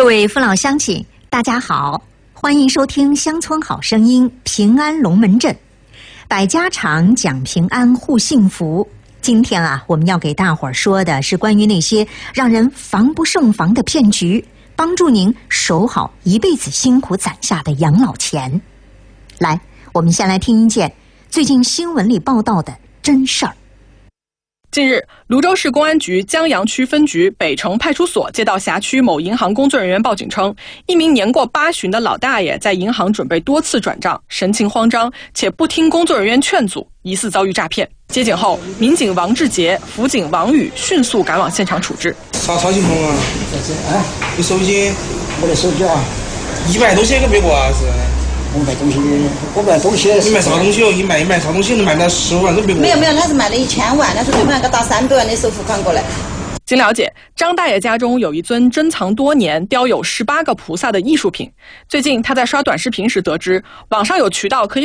各位父老乡亲，大家好，欢迎收听《乡村好声音》平安龙门阵，百家常讲平安护幸福。今天啊，我们要给大伙儿说的是关于那些让人防不胜防的骗局，帮助您守好一辈子辛苦攒下的养老钱。来，我们先来听一件最近新闻里报道的真事儿。 近日，泸州市公安局江阳区分局北城派出所接到辖区某银行工作人员报警称，一名年过80的老大爷在银行准备多次转账，神情慌张，且不听工作人员劝阻，疑似遭遇诈骗。接警后，民警王志杰、辅警王宇迅速赶往现场处置。 啥情况啊？你手机？ 我的手机啊 ，100多钱个别个啊是？ 我卖东西。 你卖啥东西哦？你卖啥东西？能卖到15万个别个？ 没有，他是卖了1000万，但是对方要打300万的首付款过来。 经了解，张大爷家中有一尊珍藏多年、雕有18个菩萨的艺术品。最近他在刷短视频时得知，网上有渠道可以